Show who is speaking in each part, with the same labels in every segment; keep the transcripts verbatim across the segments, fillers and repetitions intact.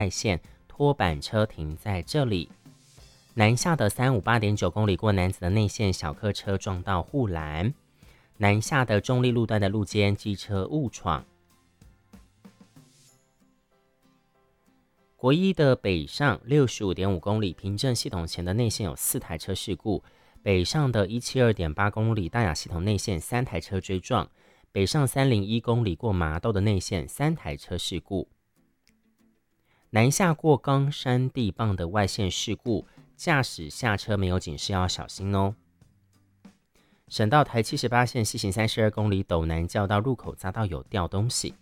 Speaker 1: 外线拖板车停在这里。南下的三五八点九公里过楠梓的内线小客车撞到护栏。南下的中立路段的路肩机车误闯。国一的北上六十五点五公里平镇系统前的内线有四台车事故，北上的一百七十二点八公里大雅系统内线三台车追撞，北上三百零一公里过麻豆的内线三台车事故。南下过冈山地磅的外线事故，驾驶下车没有警示要小心哦。省道台七十八线西行三十二公里斗南教道入口匝道有掉东西。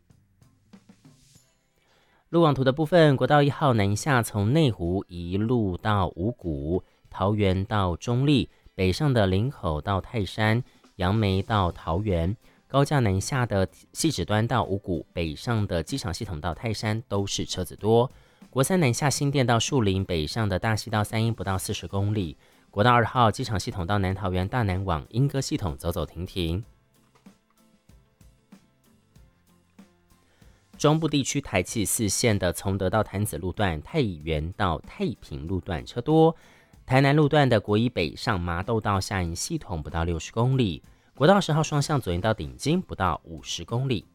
Speaker 1: 路网图的部分，国道一号南下从内湖一路到五股，桃园到中立，北上的林口到泰山，杨梅到桃园，高架南下的汐止端到五股，北上的机场系统到泰山都是车子多。国三南下新店到树林，北上的大溪到三鶯不到四十公里。国道二号机场系统到南桃园大南往莺歌系统走走停停。中部地区台七四线的崇德到潭子路段、太原到太平路段车多，台南路段的国一北上麻豆到下营系统不到六十公里，国道十号双向左营到顶金不到五十公里。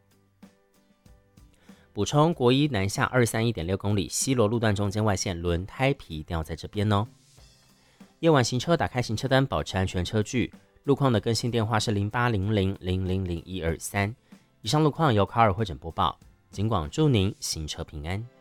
Speaker 1: 补充，国一南下二三一点六公里，西螺路段中间外线轮胎皮掉在这边哦。夜晚行车打开行车灯，保持安全车距。路况的更新电话是零八零零零零零一二三。以上路况由卡尔会诊播报，警广祝您行车平安。